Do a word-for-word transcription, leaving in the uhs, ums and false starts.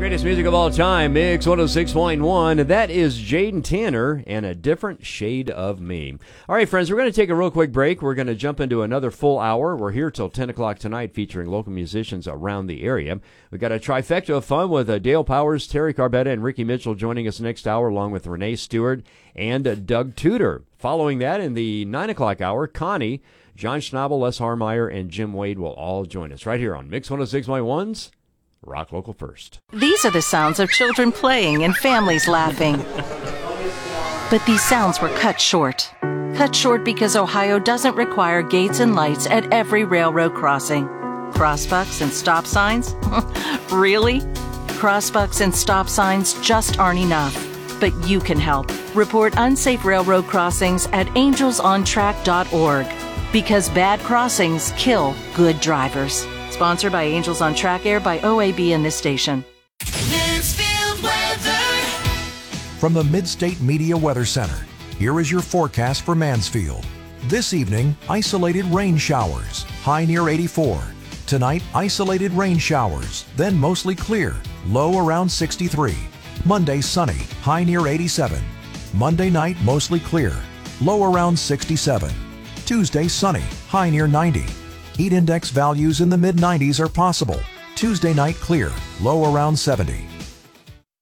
Greatest music of all time, Mix one oh six point one. That is Jaden Tanner and A Different Shade of Me. All right, friends, we're going to take a real quick break. We're going to jump into another full hour. We're here till ten o'clock tonight featuring local musicians around the area. We've got a trifecta of fun with uh, Dale Powers, Terry Carbetta, and Ricky Mitchell joining us next hour, along with Renee Stewart and uh, Doug Tudor. Following that, in the nine o'clock hour, Connie, John Schnabel, Les Harmeyer, and Jim Wade will all join us right here on Mix one oh six point one's Rock Local First. These are the sounds of children playing and families laughing. But these sounds were cut short. Cut short because Ohio doesn't require gates and lights at every railroad crossing. Crossbucks and stop signs? Really? Crossbucks and stop signs just aren't enough. But you can help. Report unsafe railroad crossings at angels on track dot org. Because bad crossings kill good drivers. Sponsored by Angels on Track, aired by O A B and this station. Mansfield weather. From the Midstate Media Weather Center, here is your forecast for Mansfield. This evening, isolated rain showers, high near eighty-four. Tonight, isolated rain showers, then mostly clear, low around sixty-three. Monday, sunny, high near eighty-seven. Monday night, mostly clear, low around sixty-seven. Tuesday, sunny, high near ninety. Heat index values in the mid nineties are possible. Tuesday night, clear, low around seventy.